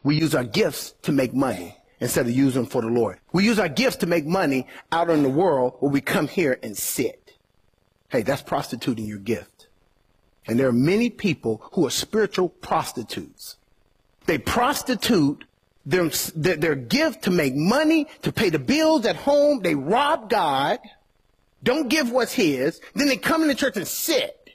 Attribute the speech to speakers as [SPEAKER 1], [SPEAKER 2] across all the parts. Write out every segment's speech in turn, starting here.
[SPEAKER 1] We use our gifts to make money instead of using them for the Lord. We use our gifts to make money out in the world where we come here and sit. Hey, that's prostituting your gift. And there are many people who are spiritual prostitutes. They prostitute their gift to make money, to pay the bills at home. They rob God, don't give what's his. Then they come into church and sit.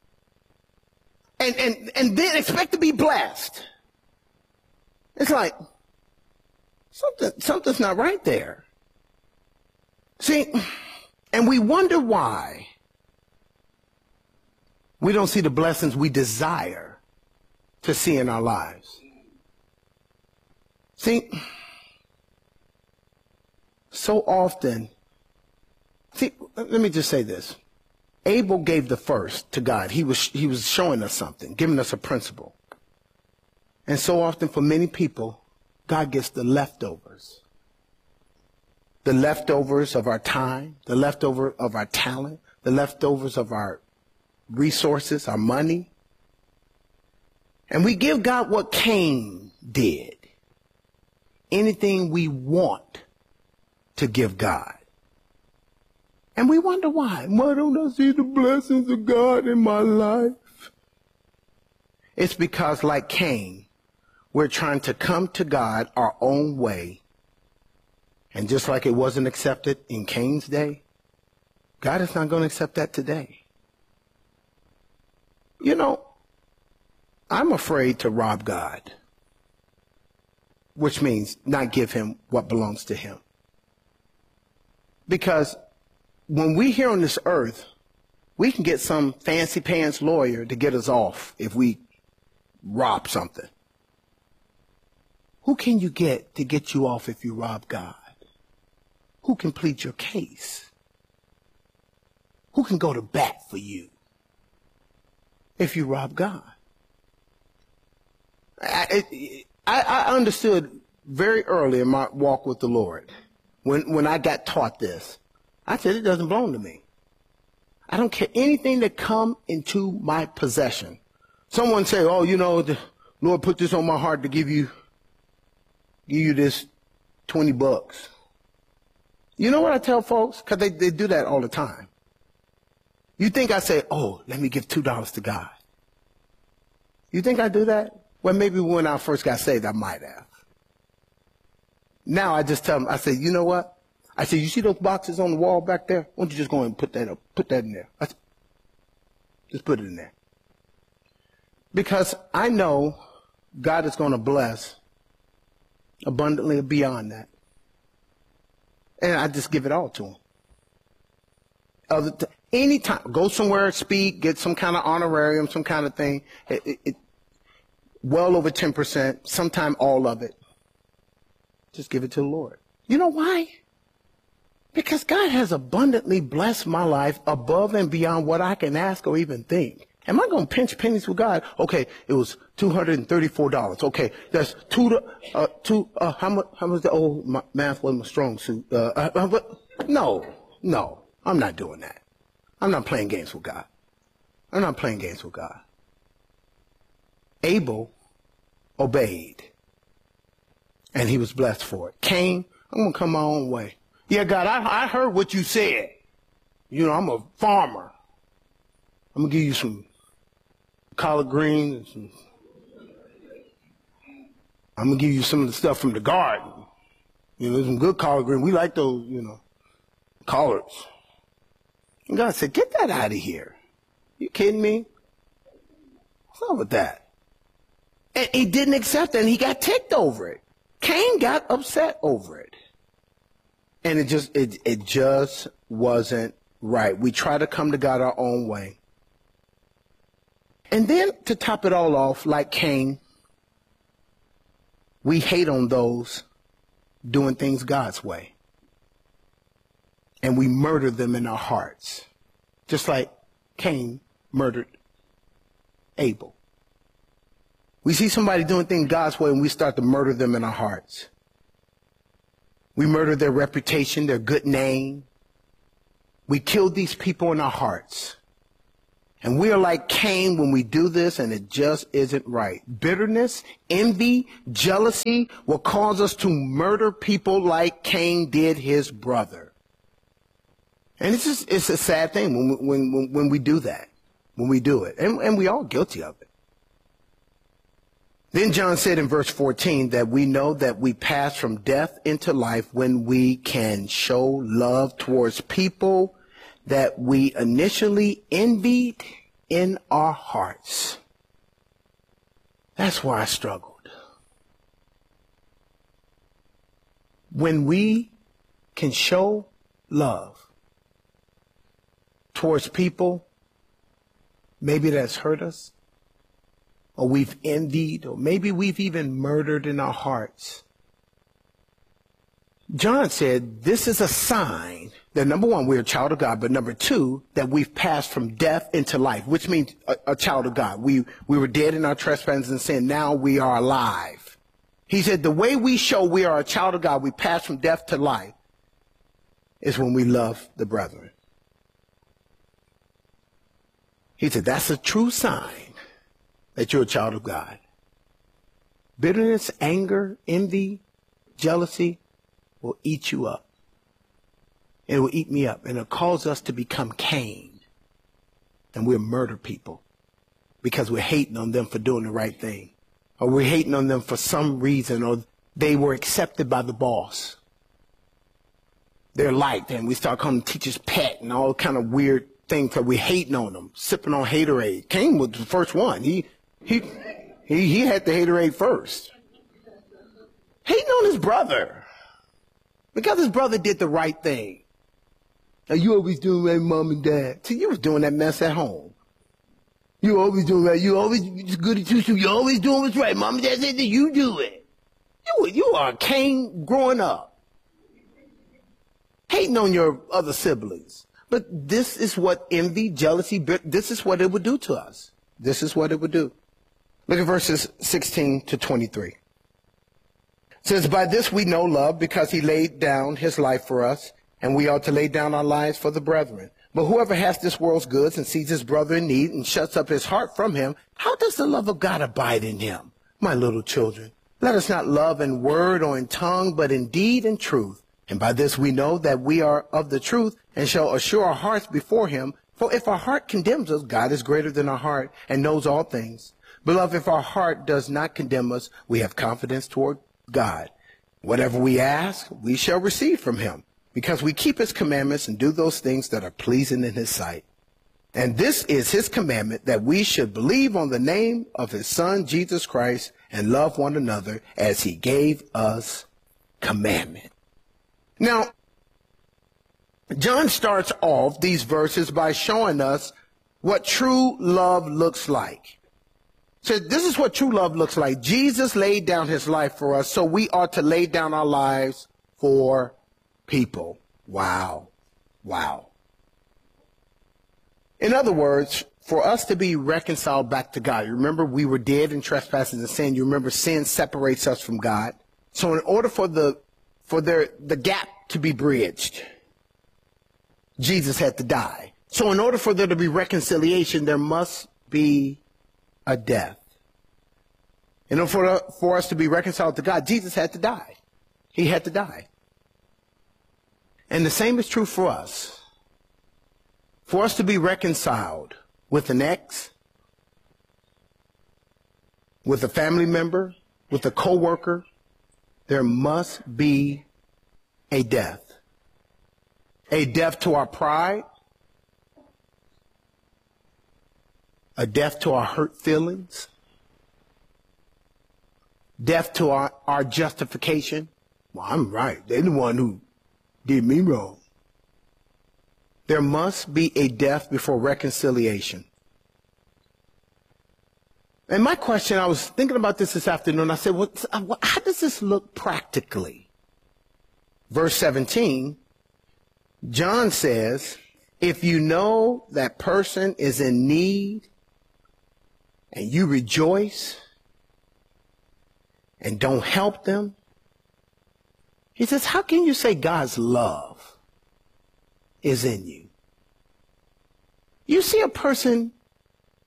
[SPEAKER 1] And then expect to be blessed. It's like, something's not right there. See, and we wonder why we don't see the blessings we desire to see in our lives. See, so often, let me just say this. Abel gave the first to God. He was showing us something, giving us a principle. And so often for many people, God gets the leftovers. The leftovers of our time, the leftover of our talent, the leftovers of our resources, our money. And we give God what Cain did. Anything we want to give God. And we wonder why. Why don't I see the blessings of God in my life? It's because, like Cain, we're trying to come to God our own way. And just like it wasn't accepted in Cain's day, God is not going to accept that today. You know, I'm afraid to rob God, which means not give him what belongs to him. Because when we here on this earth, we can get some fancy pants lawyer to get us off if we rob something. Who can you get to get you off if you rob God? Who can plead your case? Who can go to bat for you if you rob God? I understood very early in my walk with the Lord, when I got taught this, I said, it doesn't belong to me. I don't care anything that come into my possession. Someone say, oh, you know, the Lord put this on my heart to give you this $20. You know what I tell folks? Because they do that all the time. You think I say, oh, let me give $2 to God. You think I do that? Well, maybe when I first got saved, I might have. Now I just tell them, I say, you know what? I say, you see those boxes on the wall back there? Why don't you just go and put that in there? I say, just put it in there. Because I know God is going to bless abundantly beyond that. And I just give it all to him. Anytime, go somewhere, speak, get some kind of honorarium, some kind of thing. Well over 10%, sometime all of it. Just give it to the Lord. You know why? Because God has abundantly blessed my life above and beyond what I can ask or even think. Am I going to pinch pennies with God? Okay, it was $234. Okay, that's how much the old math wasn't my strong suit. No, I'm not doing that. I'm not playing games with God. I'm not playing games with God. Abel obeyed, and he was blessed for it. Cain, I'm going to come my own way. Yeah, God, I heard what you said. You know, I'm a farmer. I'm going to give you some collard greens and I'm going to give you some of the stuff from the garden. You know, there's some good collard greens. We like those, you know, collards. And God said, get that out of here. You kidding me? What's up with that? And he didn't accept it, and he got ticked over it. Cain got upset over it. And it just wasn't right. We try to come to God our own way. And then to top it all off, like Cain, we hate on those doing things God's way. And we murder them in our hearts, just like Cain murdered Abel. We see somebody doing things God's way and we start to murder them in our hearts. We murder their reputation, their good name. We kill these people in our hearts. And we are like Cain when we do this, and it just isn't right. Bitterness, envy, jealousy will cause us to murder people like Cain did his brother. And it's a sad thing when we do that, when we do it. And we all guilty of it. Then John said in verse 14 that we know that we pass from death into life when we can show love towards people that we initially envied in our hearts. That's where I struggled. When we can show love towards people maybe that's hurt us, or we've envied, or maybe we've even murdered in our hearts. John said this is a sign that, number one, we're a child of God, but number two, that we've passed from death into life, which means a child of God. We were dead in our trespasses and sin. Now we are alive. He said the way we show we are a child of God, we pass from death to life, is when we love the brethren. He said that's a true sign that you're a child of God. Bitterness, anger, envy, jealousy will eat you up. It will eat me up, and it'll cause us to become Cain. And we'll murder people because we're hating on them for doing the right thing. Or we're hating on them for some reason, or they were accepted by the boss. They're liked, and we start calling them teacher's pet and all kind of weird things because we're hating on them, sipping on haterade. Cain was the first one. He had the haterade first. Hating on his brother because his brother did the right thing. Now, you always doing that, mom and dad. See, you was doing that mess at home. You always doing that. You always good at you. You always doing what's right. Mom and dad said that you do it. You are Cain growing up. Hating on your other siblings. But this is what envy, jealousy, this is what it would do to us. This is what it would do. Look at verses 16 to 23. It says, by this we know love, because he laid down his life for us, and we ought to lay down our lives for the brethren. But whoever has this world's goods and sees his brother in need and shuts up his heart from him, how does the love of God abide in him? My little children, let us not love in word or in tongue, but in deed and truth. And by this we know that we are of the truth, and shall assure our hearts before him. For if our heart condemns us, God is greater than our heart and knows all things. Beloved, if our heart does not condemn us, we have confidence toward God. Whatever we ask, we shall receive from him, because we keep his commandments and do those things that are pleasing in his sight. And this is his commandment, that we should believe on the name of his Son, Jesus Christ, and love one another as he gave us commandment. Now, John starts off these verses by showing us what true love looks like. So this is what true love looks like. Jesus laid down his life for us, so we ought to lay down our lives for people. Wow. Wow. In other words, for us to be reconciled back to God, you remember we were dead in trespasses and sin. You remember sin separates us from God. So in order for the gap to be bridged, Jesus had to die. So in order for there to be reconciliation, there must be a death. In order for us to be reconciled to God, Jesus had to die. He had to die. And the same is true for us. For us to be reconciled with an ex, with a family member, with a coworker, there must be a death. A death to our pride, a death to our hurt feelings, death to our justification. Well, I'm right. They're the one who did me wrong. There must be a death before reconciliation. And my question, I was thinking about this afternoon. I said, how does this look practically? Verse 17, John says, if you know that person is in need and you rejoice and don't help them, he says, how can you say God's love is in you? You see a person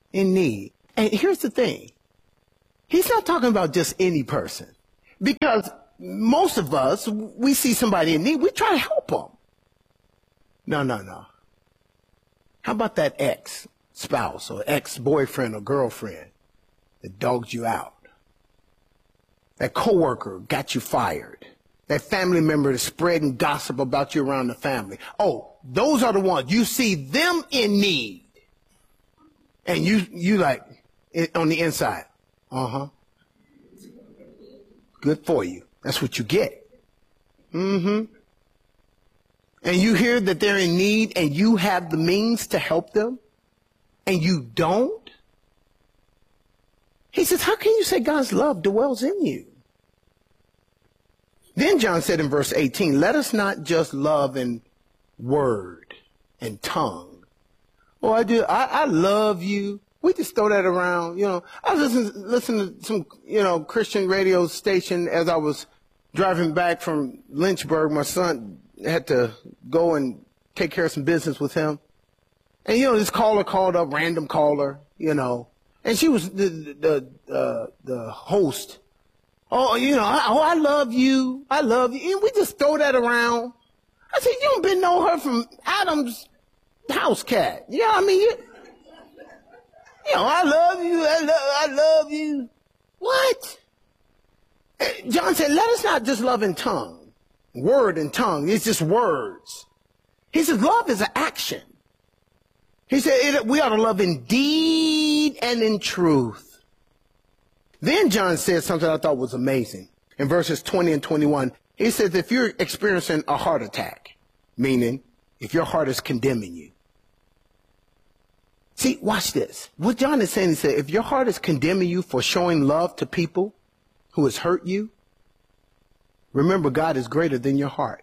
[SPEAKER 1] in need. And here's the thing. He's not talking about just any person. Because most of us, we see somebody in need, we try to help them. No. How about that ex-spouse or ex-boyfriend or girlfriend that dogged you out? That coworker got you fired. That family member that's spreading gossip about you around the family. Oh, those are the ones. You see them in need. And you like, on the inside, good for you. That's what you get. And you hear that they're in need and you have the means to help them and you don't? He says, how can you say God's love dwells in you? Then John said in verse 18, let us not just love in word and tongue. Oh, I love you. We just throw that around, I was listening to some, Christian radio station as I was driving back from Lynchburg. My son had to go and take care of some business with him. And, this caller called up, random caller, and she was the host. Oh, I love you. I love you. And we just throw that around. I said, you don't know her from Adam's house cat. Yeah, I mean, I love you. I love you. What? John said, let us not just love in tongue, word and tongue. It's just words. He says, love is an action. He said, we ought to love in deed and in truth. Then John said something I thought was amazing. In verses 20 and 21, he says, if you're experiencing a heart attack, meaning if your heart is condemning you. See, watch this. What John is saying, he said, if your heart is condemning you for showing love to people who has hurt you, remember God is greater than your heart.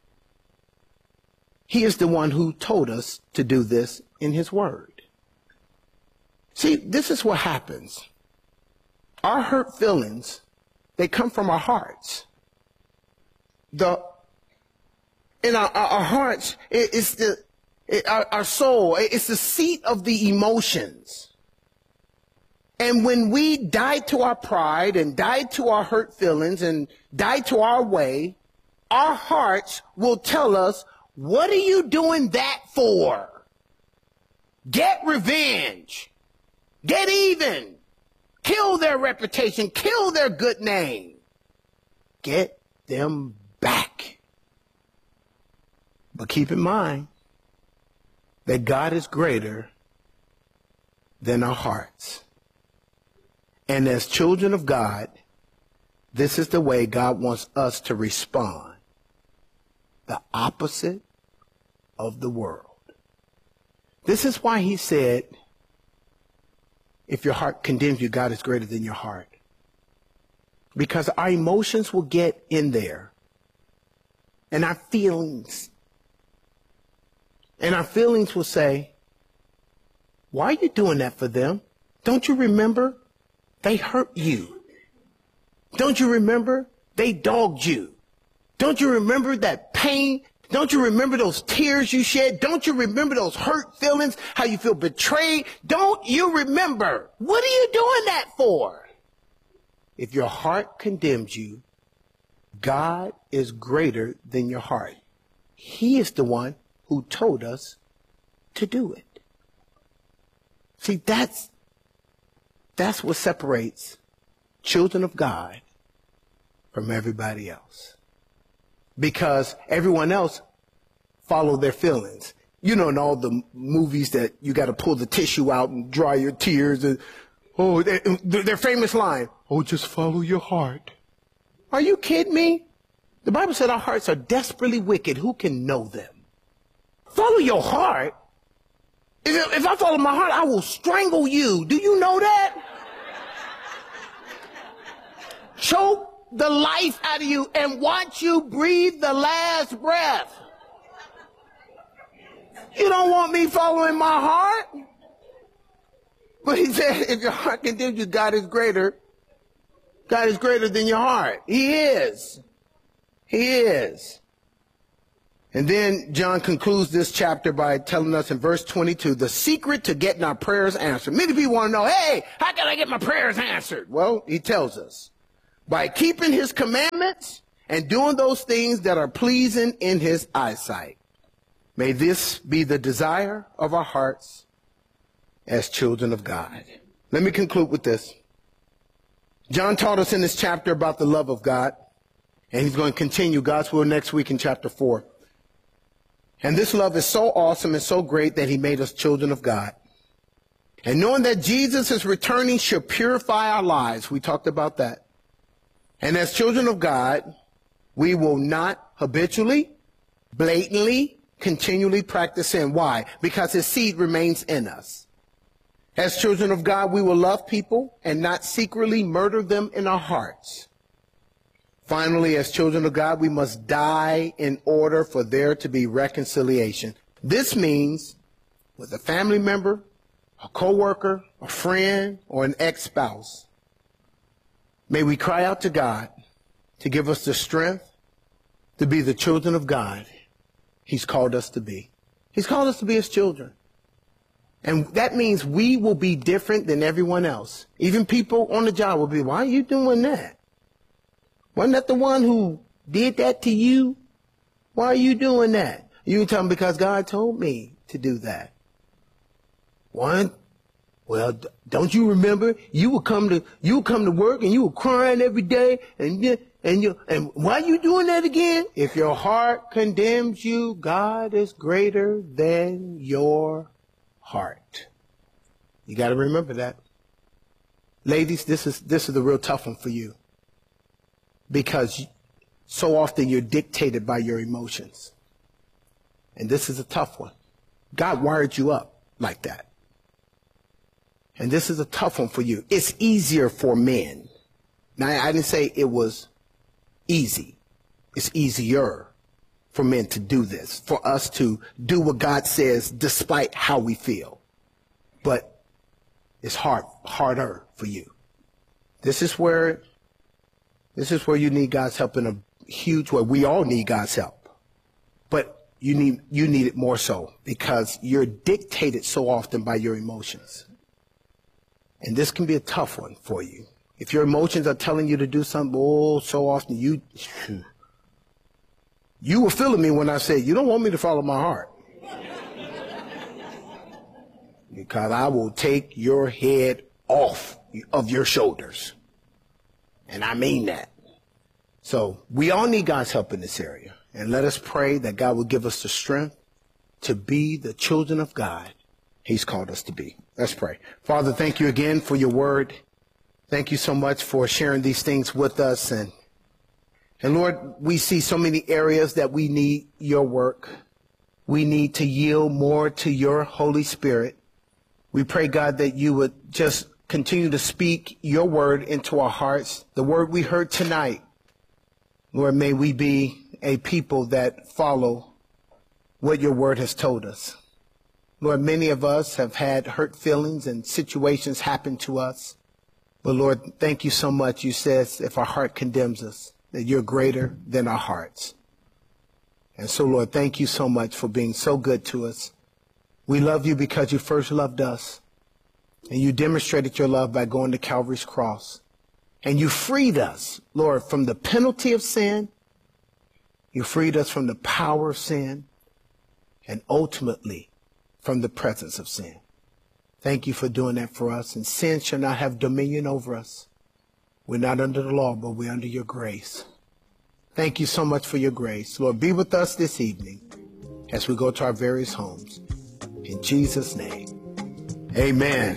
[SPEAKER 1] He is the one who told us to do this in his word. See, this is what happens. Our hurt feelings, they come from our hearts. In our hearts, it's our soul, it's the seat of the emotions. And when we die to our pride and die to our hurt feelings and die to our way, our hearts will tell us, what are you doing that for? Get revenge. Get even. Kill their reputation. Kill their good name. Get them back. But keep in mind that God is greater than our hearts. And as children of God, this is the way God wants us to respond. The opposite of the world. This is why he said, if your heart condemns you, God is greater than your heart. Because our emotions will get in there. And our feelings. And our feelings will say, why are you doing that for them? Don't you remember? They hurt you. Don't you remember? They dogged you. Don't you remember that pain? Don't you remember those tears you shed? Don't you remember those hurt feelings? How you feel betrayed? Don't you remember? What are you doing that for? If your heart condemns you, God is greater than your heart. He is the one who told us to do it. See, that's what separates children of God from everybody else. Because everyone else follow their feelings. In all the movies that you got to pull the tissue out and dry your tears. And, their famous line, just follow your heart. Are you kidding me? The Bible said our hearts are desperately wicked. Who can know them? Follow your heart? If I follow my heart, I will strangle you. Do you know that? Choke the life out of you and watch you breathe the last breath. You don't want me following my heart? But he said, if your heart condemns you, God is greater. God is greater than your heart. He is. He is. And then John concludes this chapter by telling us in verse 22, the secret to getting our prayers answered. Many people want to know, hey, how can I get my prayers answered? Well, he tells us, by keeping his commandments and doing those things that are pleasing in his eyesight. May this be the desire of our hearts as children of God. Let me conclude with this. John taught us in this chapter about the love of God, and he's going to continue God's will next week in chapter 4. And this love is so awesome and so great that he made us children of God. And knowing that Jesus is returning should purify our lives. We talked about that. And as children of God, we will not habitually, blatantly, continually practice sin. Why? Because his seed remains in us. As children of God, we will love people and not secretly murder them in our hearts. Finally, as children of God, we must die in order for there to be reconciliation. This means with a family member, a coworker, a friend, or an ex-spouse. May we cry out to God to give us the strength to be the children of God he's called us to be. He's called us to be his children. And that means we will be different than everyone else. Even people on the job will be, why are you doing that? Wasn't that the one who did that to you? Why are you doing that? You can tell them, because God told me to do that. One, well, don't you remember? You would come to work and you were crying every day, and why are you doing that again? If your heart condemns you, God is greater than your heart. You got to remember that. Ladies, this is the real tough one for you. Because so often you're dictated by your emotions. And this is a tough one. God wired you up like that. And this is a tough one for you. It's easier for men. Now, I didn't say it was easy. It's easier for men to do this, for us to do what God says despite how we feel. But it's harder for you. This is where you need God's help in a huge way. We all need God's help. But you need it more so because you're dictated so often by your emotions. And this can be a tough one for you. If your emotions are telling you to do something, so often you were feeling me when I said, you don't want me to follow my heart. Because I will take your head off of your shoulders. And I mean that. So we all need God's help in this area. And let us pray that God will give us the strength to be the children of God he's called us to be. Let's pray. Father, thank you again for your word. Thank you so much for sharing these things with us. And Lord, we see so many areas that we need your work. We need to yield more to your Holy Spirit. We pray, God, that you would just continue to speak your word into our hearts. The word we heard tonight, Lord, may we be a people that follow what your word has told us. Lord, many of us have had hurt feelings and situations happen to us. But Lord, thank you so much. You said if our heart condemns us, that you're greater than our hearts. And so, Lord, thank you so much for being so good to us. We love you because you first loved us. And you demonstrated your love by going to Calvary's cross. And you freed us, Lord, from the penalty of sin. You freed us from the power of sin. And ultimately, from the presence of sin. Thank you for doing that for us. And sin shall not have dominion over us. We're not under the law, but we're under your grace. Thank you so much for your grace. Lord, be with us this evening as we go to our various homes. In Jesus' name, amen.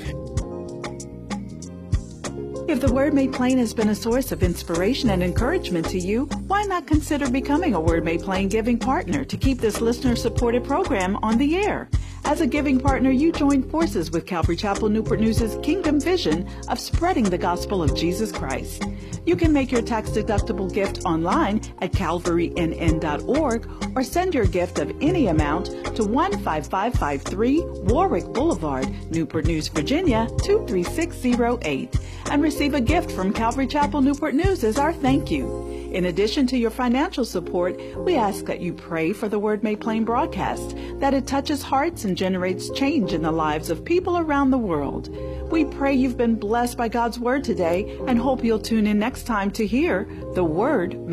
[SPEAKER 2] If the Word Made Plain has been a source of inspiration and encouragement to you, why not consider becoming a Word Made Plain giving partner to keep this listener-supported program on the air? As a giving partner, you join forces with Calvary Chapel Newport News' Kingdom Vision of spreading the gospel of Jesus Christ. You can make your tax-deductible gift online at calvarynn.org or send your gift of any amount to 15553 Warwick Boulevard, Newport News, Virginia 23608 and receive a gift from Calvary Chapel Newport News as our thank you. In addition to your financial support, we ask that you pray for the Word Made Plain broadcast, that it touches hearts and generates change in the lives of people around the world. We pray you've been blessed by God's Word today and hope you'll tune in next time to hear the Word